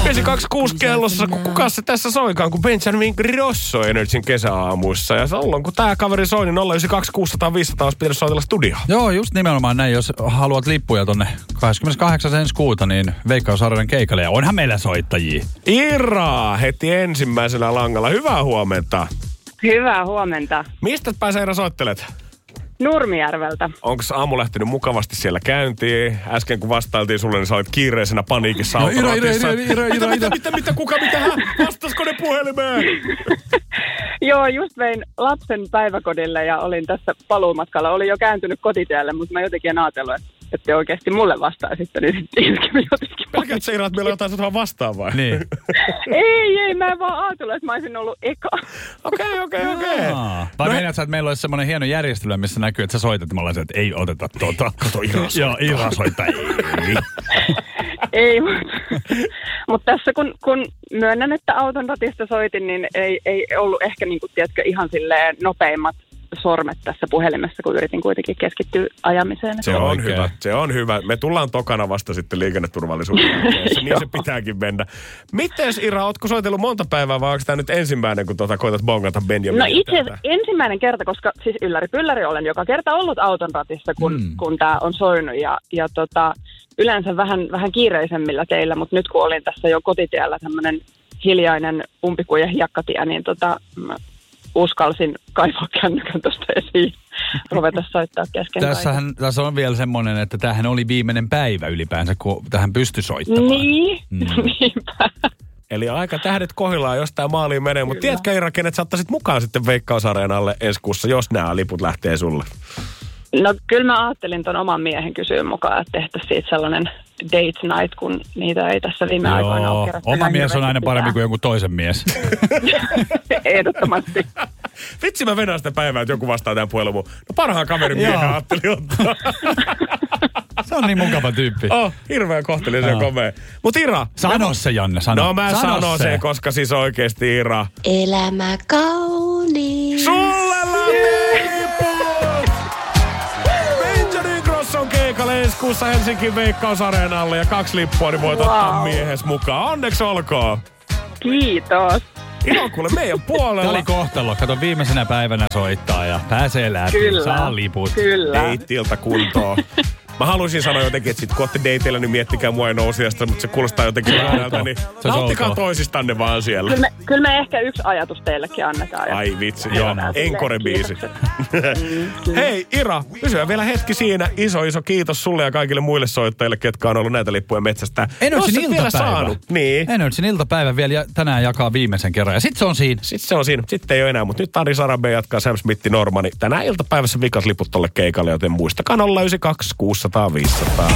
926 kellossa, kuka se tässä soikaan, kun Benjamin Grosso Energyn kesäaamuissa. Ja silloin, kun tää kaveri soi, niin 092 600 500 olisi pitänyt soitella studioon. Joo, just nimenomaan näin. Jos haluat lippuja tonne 28. ensi kuuta, niin Veikkaus Areenan keikalle. Ja onhan meillä soittajia. Ira heti ensimmäisenä langalla. Hyvää huomenta. Hyvää huomenta. Mistä pääsee Ira soittelet? Nurmijärveltä. Onko aamu lähtenyt mukavasti siellä käyntiin? Äsken kun vastailtiin sulle, niin sä olit kiireisenä paniikissa autoratissa. Mitä, kuka, vastasko ne puhelimeen? Joo, just vein lapsen päiväkodille ja olin tässä paluumatkalla. Olin jo kääntynyt kotitielle, mutta mä jotenkin en ajatellut, että te oikeasti mulle vastaisitte, niin sitten iskemi jotenkin. Pelkät sä Ira, että meillä on jotain sut vastaan vai? Niin. ei, mä en vaan ajatellut, että mä olisin ollut eka. Okei. Vai meinaat sä, että meillä olisi semmoinen hieno järjestelmä, missä näkyy, että sä soitat, ja mä olisin, että ei oteta tuota. Kato, Ira soittaa. Joo, Ira soittaa. Ei, mutta tässä kun myönnän, että auton ratista soitin, niin ei ollut ehkä niin kuin, tiedätkö, ihan silleen nopeimmat sormet tässä puhelimessa, kun yritin kuitenkin keskittyä ajamiseen. Se on hyvä. Me tullaan tokana vasta sitten liikenneturvallisuuteen. Niin se pitääkin mennä. Mites Ira, ootko soitellut monta päivää vai onko tämä nyt ensimmäinen, kun koetat bongata Benjamin? No itse ensimmäinen kerta, koska siis ylläri olen joka kerta ollut auton ratissa, kun tämä on soinut ja yleensä vähän kiireisemmillä teillä, mutta nyt kun olin tässä jo kotitiellä tämmöinen hiljainen umpikuja hiekkatie, niin uskalsin kaivaa kännykän tuosta esiin, ruveta soittaa kesken Tässä on vielä semmoinen, että tämähän oli viimeinen päivä ylipäänsä, kun tähän pystyi soittamaan. Niin, niinpä. Eli aika tähdet kohillaan, jos tämä maaliin menee. Mutta tiedätkö Ira, kenet sä ottaisit mukaan sitten Veikkaus Areenalle ensi kuussa, jos nämä liput lähtee sulle? No kyllä mä ajattelin ton oman miehen kysyyn mukaan, että tehtäisiin siitä sellainen date night, kun niitä ei tässä viime aikoina ole kerätty. Oma mies on aina parempi kuin joku toisen mies. Ehdottomasti. Vitsi mä venään sitä päivää, että joku vastaa tämän puheluun. No parhaan kaverin miehen ajattelin ottaa. Se on niin mukava tyyppi. Hirveän kohtelisen ja komea. Mut Ira. Sano se, Janne, sano. No mä sanon se, koska siis oikeesti Ira. Elämä kauniin. Sulle Benjamin Grosson keikalle ensi kuussa Helsingin Veikkaus Areenalle ja 2 lippua, niin voit ottaa miehes mukaan. Onneksi olkoon. Kiitos. Ihan kuule meidän puolella. Tämä oli kohtalo. Kato, viimeisenä päivänä soittaa ja pääsee läpi. Kyllä. Saa liput. Kyllä. Deittiltä kuntoon. Mä haluaisin sanoa jotenkin, että sit kun ootte deiteillä, niin miettikää mua nousiasta, mutta se kuulostaa jotenkin väärältä, niin nauttikaa toisistanne vaan siellä. Kyllä me ehkä yksi ajatus teillekin annetaan. Ai vitsi, joo, encore-biisi. Hei Ira, pysyä vielä hetki siinä. Iso kiitos sulle ja kaikille muille soittajille, ketkä on ollut näitä lippuja metsästä. Energyn iltapäivä. Niin. Energyn iltapäivä vielä ja tänään jakaa viimeisen kerran. Ja sit se on siinä. Sitten ei ole enää, mutta nyt Ari Sarabe jatkaa Sam Smithin Normani. Tänään iltapäivässä vikas liput tolle keikalle, joten muistakaa 092 600 500.